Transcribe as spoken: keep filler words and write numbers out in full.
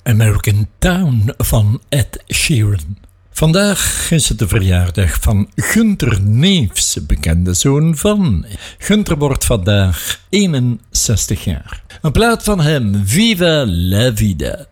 American Town van Ed Sheeran. Vandaag is het de verjaardag van Gunther Neefs, bekende zoon van. Gunther wordt vandaag eenenzestig jaar. Een plaat van hem, Viva la Vida.